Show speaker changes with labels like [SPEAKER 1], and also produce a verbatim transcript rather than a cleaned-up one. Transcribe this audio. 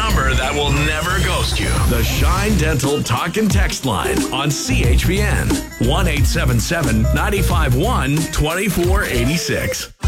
[SPEAKER 1] number that will never ghost you. The Shine Dental Talk and Text line on C H P N. one eight seven seven, nine five one, two four eight six.